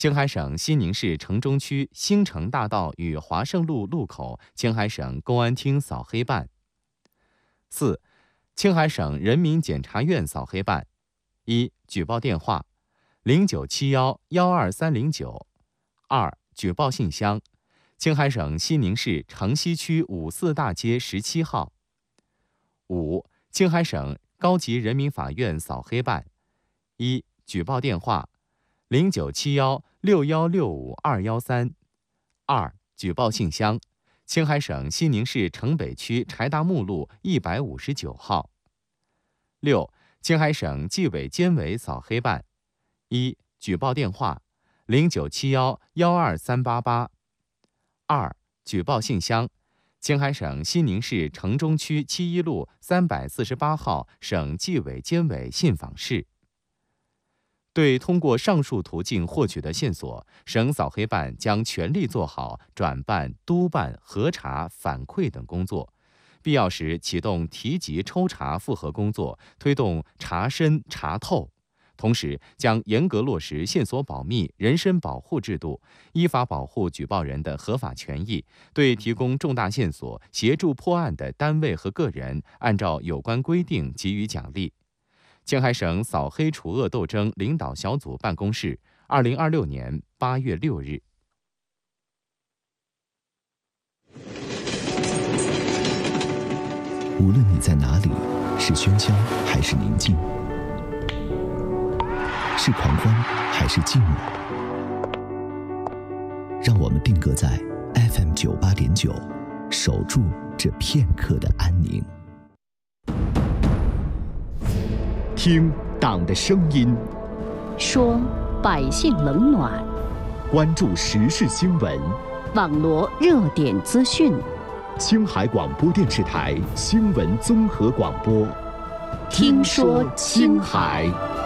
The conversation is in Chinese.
青海省西宁市城中区兴城大道与华盛路路口青海省公安厅扫黑办。4. 青海省人民检察院扫黑办：一、举报电话0971-12309；二、举报信箱：青海省西宁市城西区54大街17号。5. 青海省高级人民法院扫黑办：一、举报电话0971-6165-213；二、举报信箱：青海省西宁市城北区柴达木路159号。6. 青海省纪委监委扫黑办：一、举报电话0971-12388；二、举报信箱：青海省西宁市城中区71路348号省纪委监委信访室。对通过上述途径获取的线索，省扫黑办将全力做好转办、督办、核查、反馈等工作，必要时启动提级抽查复核工作，推动查深查透。同时，将严格落实线索保密、人身保护制度，依法保护举报人的合法权益，对提供重大线索、协助破案的单位和个人，按照有关规定给予奖励。青海省扫黑除恶斗争领导小组办公室，2026年8月6日。 无论你在哪里，是喧嚣还是宁静，是狂欢还是静默，让我们定格在 FM 98.9，守住这片刻的安宁。 听党的声音， 说百姓冷暖， 关注时事新闻， 网罗热点资讯。 青海广播电视台新闻综合广播， 听说青海。